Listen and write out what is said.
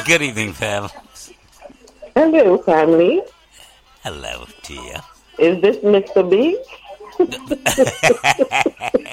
Good evening, Pam. Hello, family. Hello to you. Is this Mr. B?